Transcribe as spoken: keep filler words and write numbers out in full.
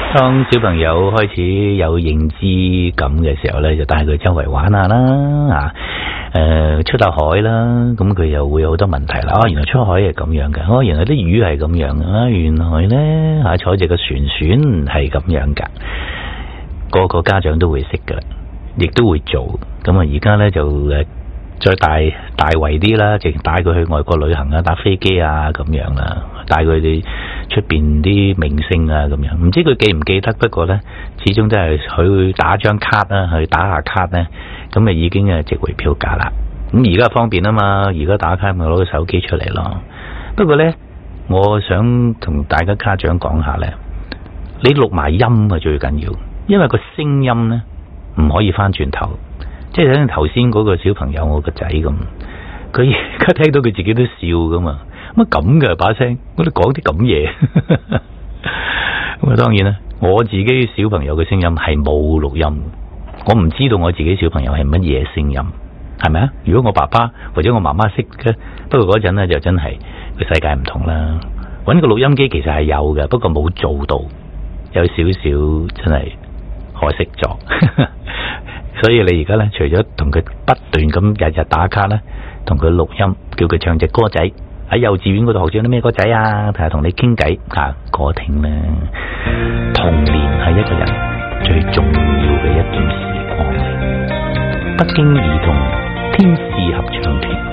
當小朋友開始有認知感嘅時候呢，就帶佢周圍玩下啦，啊，誒、呃，出下海啦，咁佢又會有好多問題啦。哦，原來出海係咁樣嘅，哦，原來啲魚係咁樣嘅，啊，原來呢，啊，坐住個船船係咁樣噶，個個家長都會識噶，亦都會做。咁啊，而家呢，就誒。再大大圍啲啦，淨帶佢去外國旅行啊，搭飛機啊咁樣啦，帶佢哋出邊啲明星啊咁樣，唔知佢記唔記得？不過呢，始終都係去打張卡啦，去打下卡呢，咁啊已經係值回票價啦。咁而家方便啊嘛，而家打卡咪攞個手機出嚟咯。不過呢，我想同大家家長講下呢，你錄埋音啊最緊要，因為個聲音呢唔可以翻轉頭。即係等頭先嗰個小朋友，我個仔咁，佢而家聽到佢自己都笑噶嘛，乜咁嘅把聲，我哋講啲咁嘢，咁啊當然啦，我自己小朋友嘅聲音係冇錄音，我唔知道我自己小朋友係乜嘢聲音，係咪啊？如果我爸爸或者我媽媽識嘅，不過嗰陣呢就真係個世界唔同啦。搵個錄音機其實係有嘅，不過冇做到，有少少真係可惜咗。所以你而家咧，除咗同佢不斷咁日日打卡咧，同佢錄音，叫佢唱隻歌仔，喺幼稚園嗰度學咗啲咩歌仔啊，同埋同你傾偈吓，歌聽咧。童年係一個人最重要嘅一段時光嚟，北京兒童天使合唱團。